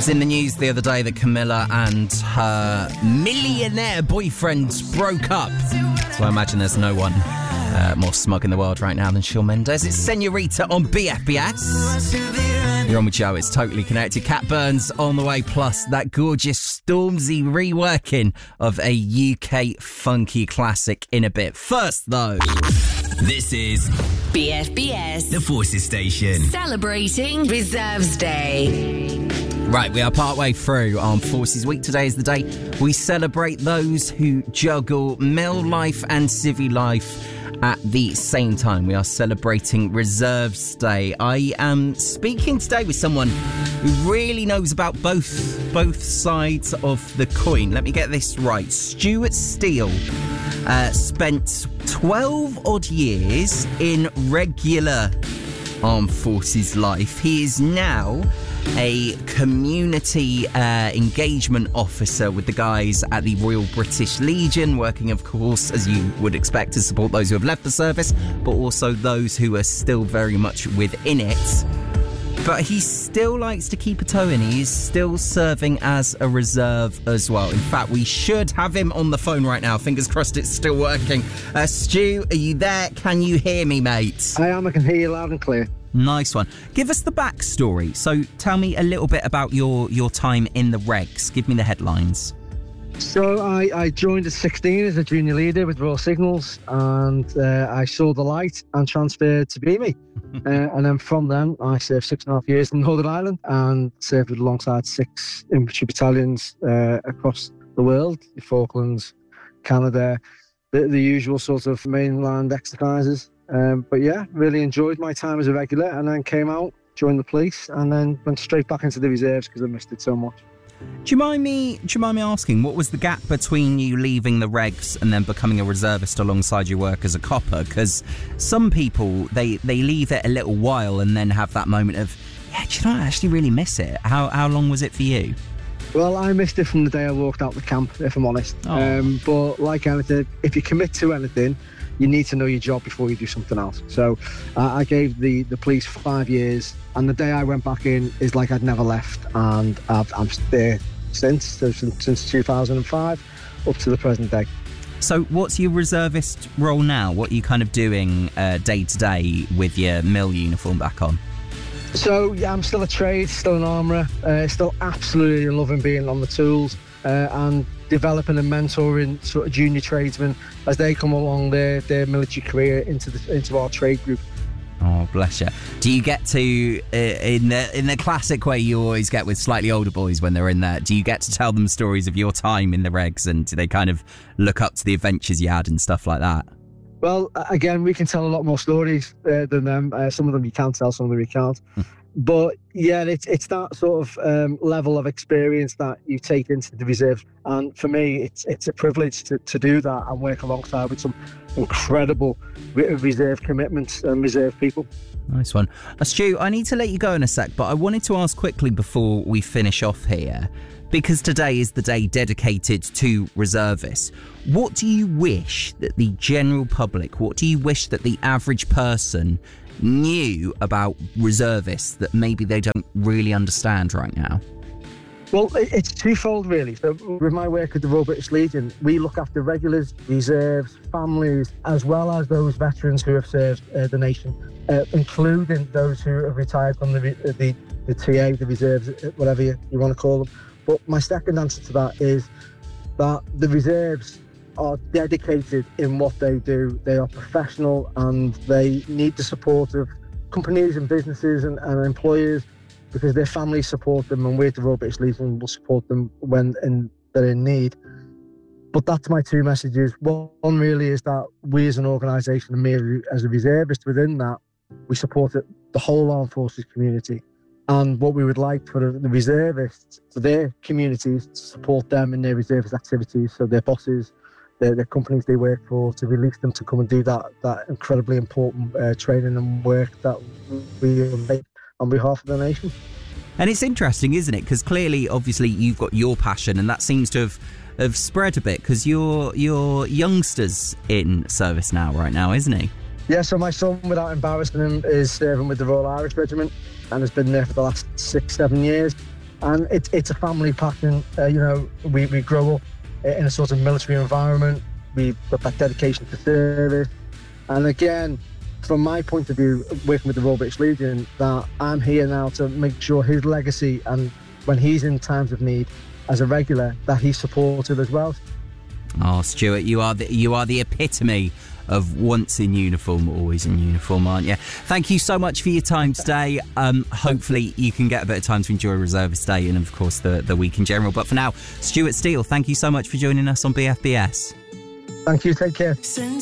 was in the news the other day that Camilla and her millionaire boyfriend broke up. So I imagine there's no one more smug in the world right now than Shawn Mendes. It's Senorita on BFBS. You're on with Joe, it's Totally Connected. Cat Burns on the way, plus that gorgeous Stormzy reworking of a UK funky classic in a bit. First, though, this is BFBS, the Forces Station, celebrating Reserves Day. Right, we are partway through Armed Forces Week. Today is the day we celebrate those who juggle mil life and civvy life at the same time. We are celebrating Reserves Day. I am speaking today with someone who really knows about both sides of the coin. Let me get this right. Stuart Steele spent 12 odd years in regular Armed Forces life. He is now a community engagement officer with the guys at the Royal British Legion, working, of course, as you would expect, to support those who have left the service, but also those who are still very much within it. But he still likes to keep a toe in. He's still serving as a reserve as well. In fact, we should have him on the phone right now. Fingers crossed it's still working. Stu, are you there? Can you hear me, mate? I am. I can hear you loud and clear. Nice one. Give us the backstory. So tell me a little bit about your time in the regs. Give me the headlines. So I joined at 16 as a junior leader with Royal Signals, and I saw the light and transferred to BME. And then from then, I served 6.5 years in Northern Ireland and served alongside 6 infantry battalions across the world, the Falklands, Canada, the usual sort of mainland exercises. But yeah, really enjoyed my time as a regular, and then came out, joined the police, and then went straight back into the reserves because I missed it so much. Do you mind me asking, what was the gap between you leaving the regs and then becoming a reservist alongside your work as a copper? Because some people, they leave it a little while and then have that moment of, yeah, do you know, I actually really miss it. How long was it for you? Well, I missed it from the day I walked out the camp, if I'm honest. But like anything, if you commit to anything, you need to know your job before you do something else. So I gave the police 5 years, and the day I went back in is like I'd never left, and I'm there since 2005 up to the present day. So what's your reservist role now? What are you kind of doing day to day with your MIL uniform back on? So yeah, I'm still a trade, still an armourer, still absolutely loving being on the tools, and developing and mentoring sort of junior tradesmen as they come along their military career into our trade group. Oh, bless you. Do you get to, in the classic way you always get with slightly older boys when they're in there, do you get to tell them stories of your time in the regs, and do they kind of look up to the adventures you had and stuff like that? Well, again, we can tell a lot more stories than them. Some of them you can tell, some of them you can't. But yeah, it's that sort of level of experience that you take into the reserve. And for me, it's a privilege to do that and work alongside with some incredible reserve commitments and reserve people. Nice one. Stu, I need to let you go in a sec, but I wanted to ask quickly before we finish off here, because today is the day dedicated to reservists. What do you wish that the general public, what do you wish that the average person knew about reservists that maybe they don't really understand right now? Well, it's twofold, really. So with my work at the Royal British Legion, we look after regulars, reserves, families, as well as those veterans who have served the nation, including those who have retired from the TA, the reserves, whatever you want to call them. But my second answer to that is that the reserves are dedicated in what they do. They are professional, and they need the support of companies and businesses and employers, because their families support them, and we at the Royal British Legion will support them when they're in need. But that's my two messages. One really is that we as an organisation, and me as a reservist within that, we support the whole armed forces community. And what we would like for the reservists, for their communities, to support them in their reservist activities, so their bosses, their companies they work for, to release them to come and do that incredibly important training and work that we make on behalf of the nation. And it's interesting, isn't it? Because clearly, obviously, you've got your passion, and that seems to have spread a bit, because your youngster's in service now, right now, isn't he? Yeah, so my son, without embarrassing him, is serving with the Royal Irish Regiment and has been there for the last 6-7 years. And it's a family passion. We grow up in a sort of military environment. We've got that dedication to service. And again, from my point of view, working with the Royal British Legion, that I'm here now to make sure his legacy, and when he's in times of need as a regular, that he's supported as well. Oh, Stuart, you are the epitome of once in uniform, always in uniform, aren't you? Thank you so much for your time today. Hopefully you can get a bit of time to enjoy Reservist Day and, of course, the week in general. But for now, Stuart Steele, thank you so much for joining us on BFBS. Thank you. Take care.